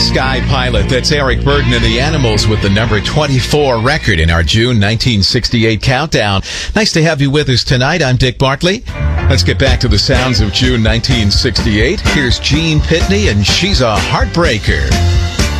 Sky Pilot. That's Eric Burden and the Animals with the number 24 record in our June 1968 countdown. Nice to have you with us tonight. I'm Dick Bartley. Let's get back to the sounds of June 1968. Here's Gene Pitney, and She's a Heartbreaker.